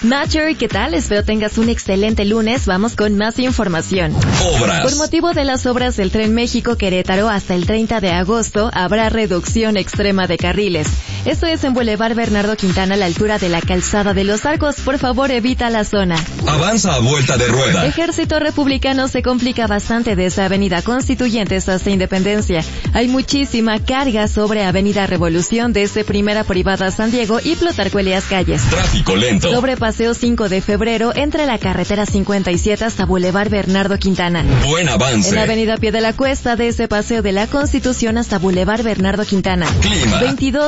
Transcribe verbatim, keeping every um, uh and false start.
Matcher, ¿qué tal? Espero tengas un excelente lunes. Vamos con más información. Obras. Por motivo de las obras del Tren México-Querétaro, hasta el treinta de agosto habrá reducción extrema de carriles. Esto es en Boulevard Bernardo Quintana, a la altura de la Calzada de los Arcos. Por favor, evita la zona. Avanza a vuelta de rueda. Ejército Republicano se complica bastante desde Avenida Constituyentes hasta Independencia. Hay muchísima carga sobre Avenida Revolución desde Primera Privada San Diego y Plutarco Elías Calles. Tráfico lento. Sobre Paseo cinco de febrero, entre la carretera cincuenta y siete hasta Boulevard Bernardo Quintana. Buen avance. En Avenida Pie de la Cuesta, desde Paseo de la Constitución hasta Boulevard Bernardo Quintana. Clima. veintidós